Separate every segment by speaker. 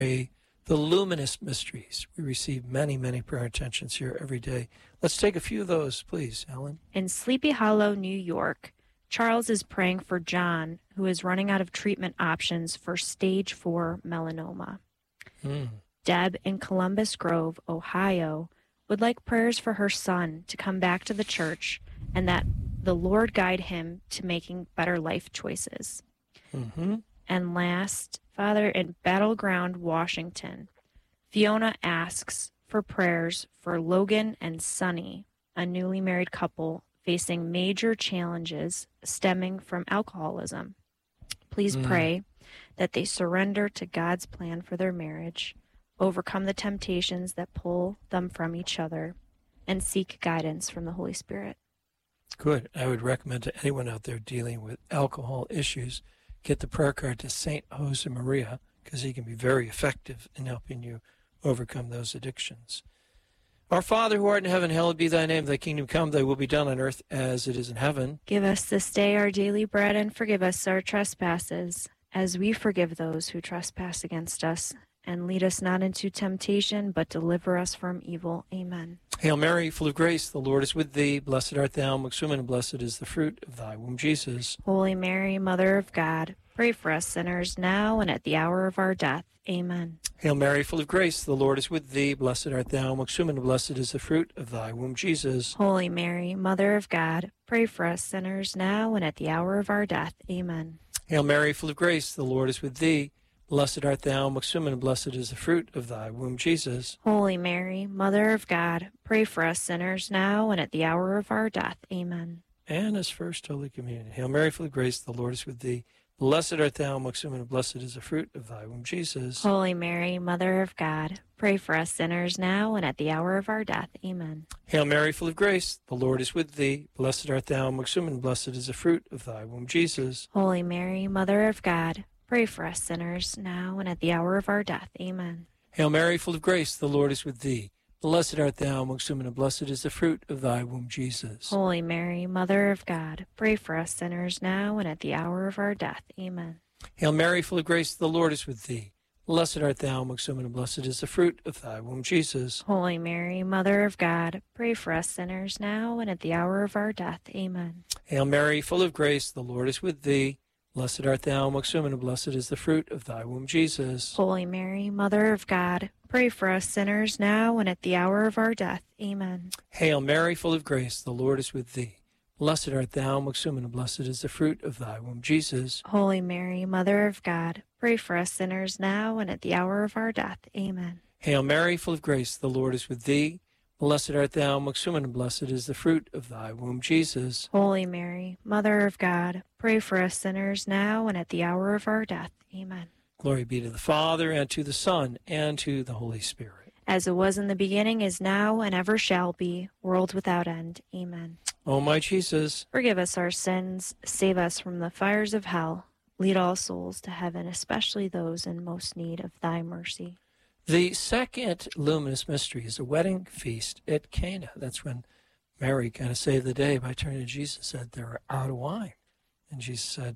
Speaker 1: the luminous mysteries. We receive many, many prayer intentions here every day. Let's take a few of those, please, Ellen.
Speaker 2: In Sleepy Hollow, New York, Charles is praying for John, who is running out of treatment options for stage 4 melanoma. Deb in Columbus Grove, Ohio, would like prayers for her son to come back to the church and that the Lord guide him to making better life choices. And last, Father, in Battleground, Washington, Fiona asks for prayers for Logan and Sunny, a newly married couple facing major challenges stemming from alcoholism. Please pray that they surrender to God's plan for their marriage, overcome the temptations that pull them from each other, and seek guidance from the Holy Spirit.
Speaker 1: Good. I would recommend to anyone out there dealing with alcohol issues, get the prayer card to St. Josemaria, because he can be very effective in helping you overcome those addictions. Our Father, who art in heaven, hallowed be thy name. Thy kingdom come, thy will be done on earth as it is in heaven.
Speaker 2: Give us this day our daily bread, and forgive us our trespasses, as we forgive those who trespass against us. And lead us not into temptation, but deliver us from evil. Amen.
Speaker 1: Hail Mary, full of grace, the Lord is with thee. Blessed art thou amongst women, and blessed is the fruit of thy womb, Jesus.
Speaker 2: Holy Mary, Mother of God, pray for us sinners now and at the hour of our death. Amen.
Speaker 1: Hail Mary, full of grace, the Lord is with thee. Blessed art thou amongst women, and blessed is the fruit of thy womb, Jesus.
Speaker 2: Holy Mary, Mother of God, pray for us sinners now and at the hour of our death. Amen.
Speaker 1: Hail Mary, full of grace, the Lord is with thee. Blessed art thou amongst women, and blessed is the fruit of thy womb, Jesus.
Speaker 2: Holy Mary, Mother of God, pray for us sinners now and at the hour of our death. Amen.
Speaker 1: And as First Holy Communion. Hail Mary, full of grace, the Lord is with thee. Blessed art thou amongst women, and blessed is the fruit of thy womb, Jesus.
Speaker 2: Holy Mary, Mother of God, pray for us sinners now and at the hour of our death. Amen.
Speaker 1: Hail Mary, full of grace, the Lord is with thee. Blessed art thou amongst women, and blessed is the fruit of thy womb, Jesus.
Speaker 2: Holy Mary, Mother of God, pray for us sinners now and at the hour of our death. Amen.
Speaker 1: Hail Mary, full of grace, the Lord is with thee. Blessed art thou amongst women, and blessed is the fruit of thy womb, Jesus.
Speaker 2: Holy Mary, Mother of God, pray for us sinners now and at the hour of our death. Amen.
Speaker 1: Hail Mary, full of grace, the Lord is with thee. Blessed art thou amongst women, and blessed is the fruit of thy womb, Jesus.
Speaker 2: Holy Mary, Mother of God, pray for us sinners now and at the hour of our death. Amen.
Speaker 1: Hail Mary, full of grace, the Lord is with thee. Blessed art thou amongst women, and blessed is the fruit of thy womb, Jesus.
Speaker 2: Holy Mary, Mother of God, pray for us sinners now and at the hour of our death. Amen.
Speaker 1: Hail Mary, full of grace, the Lord is with thee. Blessed art thou amongst women, and blessed is the fruit of thy womb, Jesus.
Speaker 2: Holy Mary, Mother of God, pray for us sinners now and at the hour of our death. Amen.
Speaker 1: Hail Mary, full of grace, the Lord is with thee. Blessed art thou amongst women, and blessed is the fruit of thy womb, Jesus.
Speaker 2: Holy Mary, Mother of God, pray for us sinners now and at the hour of our death. Amen.
Speaker 1: Glory be to the Father, and to the Son, and to the Holy Spirit.
Speaker 2: As it was in the beginning, is now, and ever shall be, world without end. Amen.
Speaker 1: O my Jesus,
Speaker 2: forgive us our sins, save us from the fires of hell, lead all souls to heaven, especially those in most need of thy mercy.
Speaker 1: the second luminous mystery is a wedding feast at Cana. That's when Mary kind of saved the day by turning to Jesus and said, they're out of wine. And Jesus said,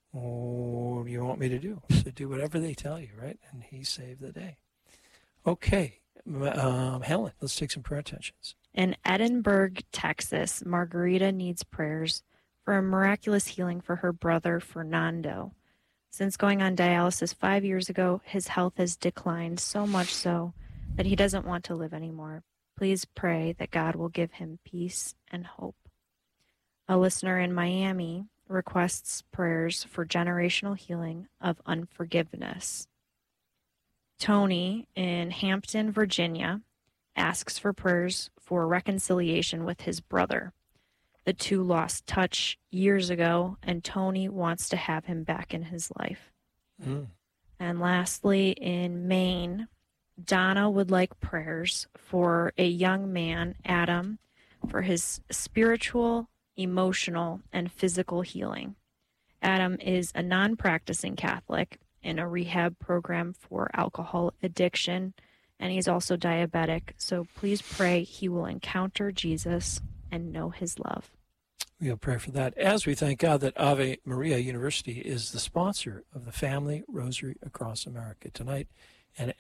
Speaker 1: what do you want me to do? He said, do whatever they tell you, right? And he saved the day. Okay, Helen, let's take some prayer intentions.
Speaker 2: In Edinburgh, Texas, Margarita needs prayers for a miraculous healing for her brother, Fernando. Since going on dialysis 5 years ago, his health has declined so much so that he doesn't want to live anymore. Please pray that God will give him peace and hope. A listener in Miami requests prayers for generational healing of unforgiveness. Tony in Hampton, Virginia, asks for prayers for reconciliation with his brother. The two lost touch years ago, and Tony wants to have him back in his life. And lastly, in Maine, Donna would like prayers for a young man, Adam, for his spiritual, emotional, and physical healing. Adam is a non-practicing Catholic in a rehab program for alcohol addiction, and he's also diabetic. So please pray he will encounter Jesus and know his love.
Speaker 1: We'll pray for that as we thank God that Ave Maria University is the sponsor of the Family Rosary Across America. Tonight and